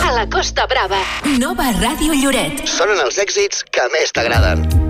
A la Costa Brava. Nova Ràdio Lloret. Sonen els èxits que més t'agraden.